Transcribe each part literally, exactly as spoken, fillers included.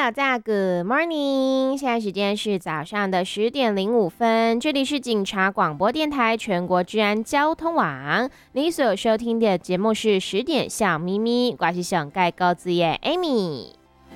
大家 Good morning， 现在时间是早上的十点零五分，这里是警察广播电台全国治安交通网，你所收听的节目是十点小咪咪，我是上盖高子耶 Amy。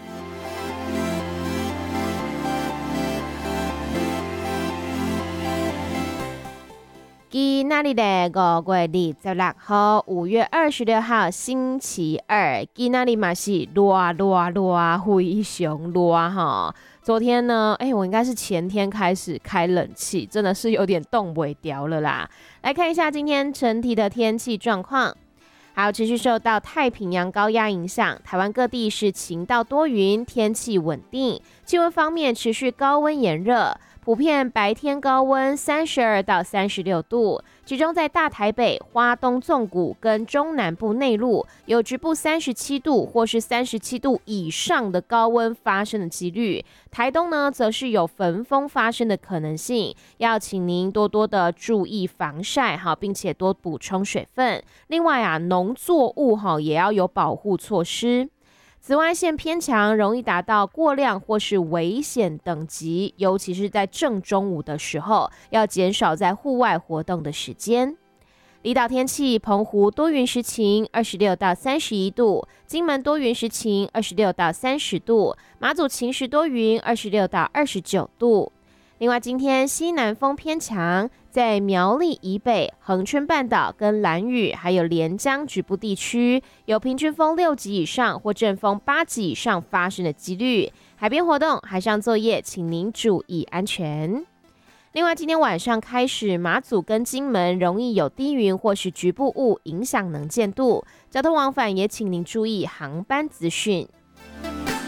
今仔日的五月二十六號，五月二十六號星期二，今仔日嘛是熱熱熱，非常熱哈。昨天呢，哎、欸，我應該是前天開始開冷氣，真的是有點凍不掉了啦。來看一下今天整體的天氣狀況。好，持續受到太平洋高壓影響，台灣各地是晴到多雲，天氣穩定。氣溫方面持續高溫炎熱。普遍白天高溫三十二到三十六度，其中在大台北、花東縱谷跟中南部內陸有局部三十七度或是三十七度以上的高溫發生的幾率。台東呢，則是有焚風發生的可能性，要請您多多的注意防曬哈，並且多補充水分。另外啊，農作物哈也要有保護措施。紫外線偏強，容易達到過量或是危險等級，尤其是在正中午的時候，要減少在戶外活動的時間。離島天氣，澎湖多雲時晴，二十六到三十一度；金門多雲時晴，二十六到三十度；馬祖晴時多雲，二十六到二十九度。另外，今天西南風偏強，在苗栗以北、恆春半島跟蘭嶼，還有連江局部地區，有平均風六級以上或陣風八級以上發生的幾率。海邊活動、海上作業，請您注意安全。另外，今天晚上開始，馬祖跟金門容易有低雲或是局部霧影響能見度，交通往返也請您注意航班資訊。